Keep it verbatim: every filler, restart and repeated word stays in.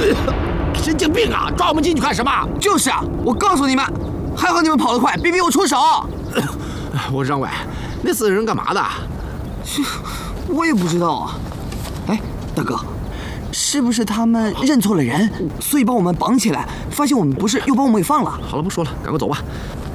神经病啊！抓我们进去干什么？ 就是啊，我告诉你们，还好你们跑得快，别逼我出手。 我张伟，那四个人干嘛的？ 我也不知道啊。哎，大哥，是不是他们认错了人，所以把我们绑起来？发现我们不是，又把我们给放了？ 好了，不说了，赶快走吧。